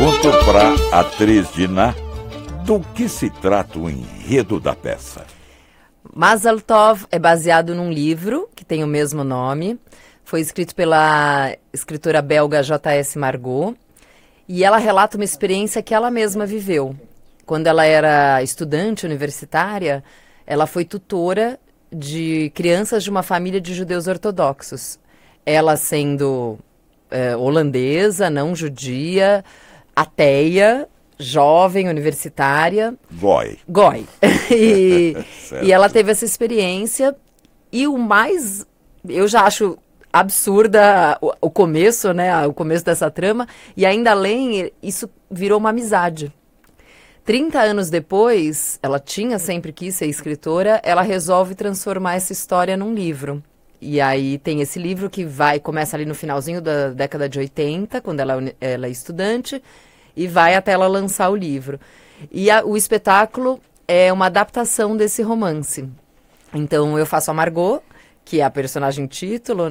pergunto para a atriz Diná, do que se trata o enredo da peça? Mazal Tov é baseado num livro que tem o mesmo nome. Foi escrito pela escritora belga J.S. Margot. E ela relata uma experiência que ela mesma viveu. Quando ela era estudante universitária, ela foi tutora de crianças de uma família de judeus ortodoxos. Ela sendo holandesa, não judia, ateia, jovem, universitária. Goi. E ela teve essa experiência. E o mais, eu já acho absurda o começo, né? O começo dessa trama. E ainda além, isso virou uma amizade. 30 anos depois, ela tinha sempre quis ser escritora, ela resolve transformar essa história num livro. E aí tem esse livro que começa ali no finalzinho da década de 80, quando ela é estudante, e vai até ela lançar o livro. E o espetáculo é uma adaptação desse romance. Então eu faço a Margot, que é a personagem título,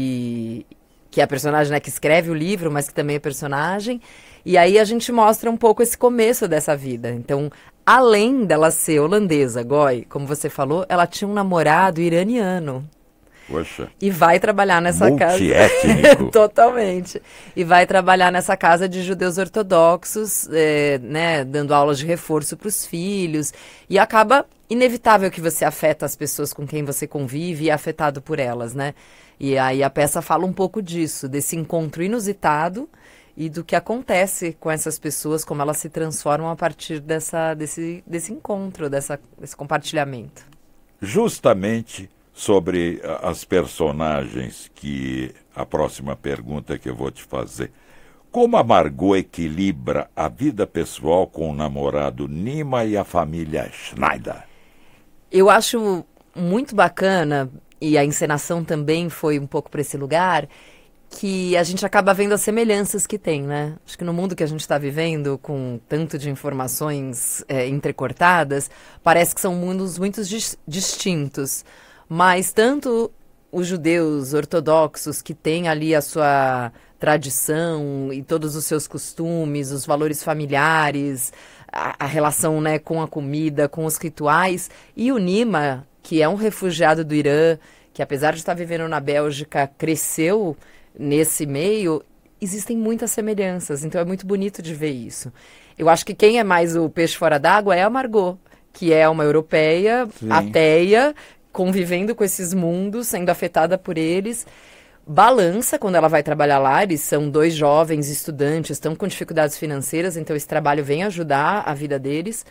e que é a personagem, né, que escreve o livro, mas que também é personagem. E aí a gente mostra um pouco esse começo dessa vida. Então, além dela ser holandesa, Goi, como você falou, ela tinha um namorado iraniano. Poxa. E vai trabalhar nessa casa... Multiétnico. Totalmente. E vai trabalhar nessa casa de judeus ortodoxos, né, dando aulas de reforço para os filhos. E acaba inevitável que você afeta as pessoas com quem você convive e é afetado por elas, né? E aí a peça fala um pouco disso, desse encontro inusitado e do que acontece com essas pessoas, como elas se transformam a partir desse encontro, desse compartilhamento. Justamente sobre as personagens, que a próxima pergunta que eu vou te fazer. Como a Margot equilibra a vida pessoal com o namorado Nima e a família Schneider? Eu acho muito bacana, e a encenação também foi um pouco para esse lugar, que a gente acaba vendo as semelhanças que tem, né? Acho que no mundo que a gente está vivendo, com tanto de informações entrecortadas, parece que são mundos muito distintos. Mas tanto os judeus ortodoxos, que têm ali a sua tradição e todos os seus costumes, os valores familiares, a relação, né, com a comida, com os rituais, e o Nima, que é um refugiado do Irã, que apesar de estar vivendo na Bélgica, cresceu nesse meio, existem muitas semelhanças, então é muito bonito de ver isso. Eu acho que quem é mais o peixe fora d'água é a Margot, que é uma europeia, sim, ateia, convivendo com esses mundos, sendo afetada por eles. Balança quando ela vai trabalhar lá, eles são 2 jovens estudantes, estão com dificuldades financeiras, então esse trabalho vem ajudar a vida deles,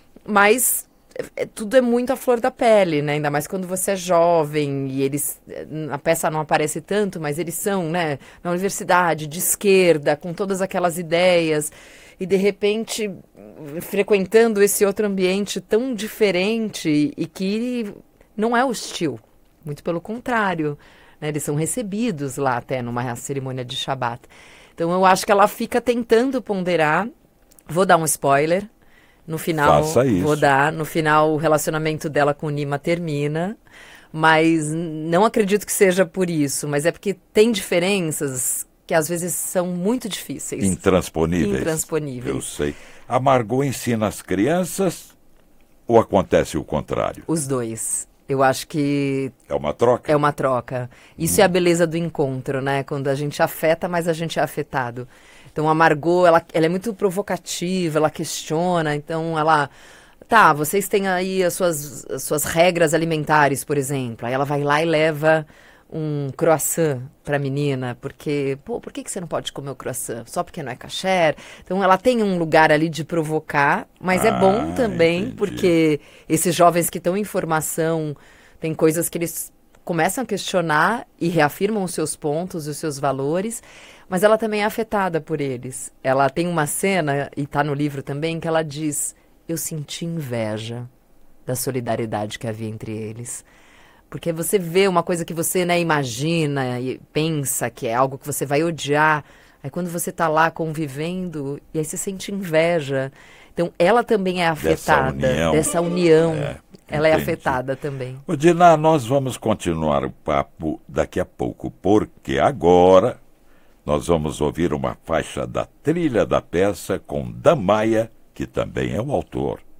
mas tudo é muito à flor da pele, né? Ainda mais quando você é jovem e eles, a peça não aparece tanto, mas eles são, né, na universidade, de esquerda, com todas aquelas ideias, e de repente frequentando esse outro ambiente tão diferente e que não é hostil, muito pelo contrário, né? Eles são recebidos lá até numa cerimônia de Shabat. Então eu acho que ela fica tentando ponderar, vou dar um spoiler, no final, faça isso. vou dar, no final o relacionamento dela com o Nima termina, mas não acredito que seja por isso, mas é porque tem diferenças que às vezes são muito difíceis. Intransponíveis. Eu sei. A Margot ensina as crianças ou acontece o contrário? Os dois. Eu acho que... É uma troca? É uma troca. Isso é a beleza do encontro, né? Quando a gente afeta, mas a gente é afetado. Então, a Margot, ela é muito provocativa, ela questiona, então ela... Tá, vocês têm aí as suas regras alimentares, por exemplo. Aí ela vai lá e leva um croissant para a menina, porque, por que você não pode comer o croissant? Só porque não é kasher? Então, ela tem um lugar ali de provocar, mas é bom também, entendi. porque esses jovens que estão em formação, tem coisas que eles começam a questionar e reafirmam os seus pontos e os seus valores, mas ela também é afetada por eles. Ela tem uma cena, e está no livro também, que ela diz: eu senti inveja da solidariedade que havia entre eles. Porque você vê uma coisa que você, né, imagina e pensa que é algo que você vai odiar, aí quando você está lá convivendo, e aí você sente inveja. Então ela também é afetada dessa união. Ela é afetada também. Ô, Diná, nós vamos continuar o papo daqui a pouco, porque agora nós vamos ouvir uma faixa da trilha da peça com Dan Maia, que também é o autor.